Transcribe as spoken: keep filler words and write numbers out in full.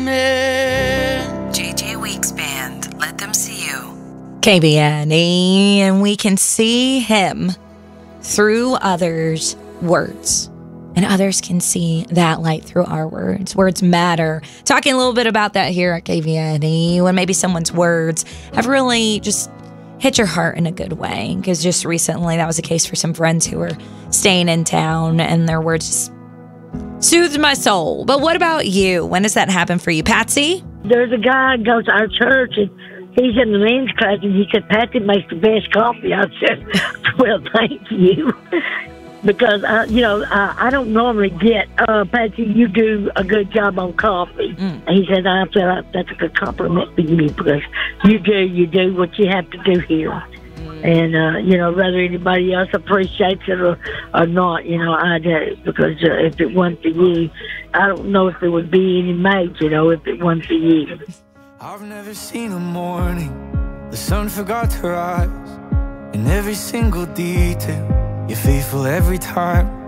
J J Weeks Band, Let Them See You. K B N E, and we can see him through others' words. And others can see that light through our words. Words matter. Talking a little bit about that here at K B N E, when maybe someone's words have really just hit your heart in a good way. Because just recently, that was the case for some friends who were staying in town, and their words just soothed my soul. But what about you? When does that happen for you, Patsy? There's a guy who goes to our church, and he's in the men's class, and he said, Patsy makes the best coffee. I said, well, thank you. Because, uh, you know, uh, I don't normally get, uh, Patsy, you do a good job on coffee. Mm. And he said, I feel like that's a good compliment for you, because you do, you do what you have to do here. Mm. And, uh, you know, whether anybody else appreciates it or, or not, you know, I do. Because uh, if it wasn't for you, I don't know if there would be any made, you know, if it wasn't for you. I've never seen a morning the sun forgot to rise. In every single detail, you're faithful every time.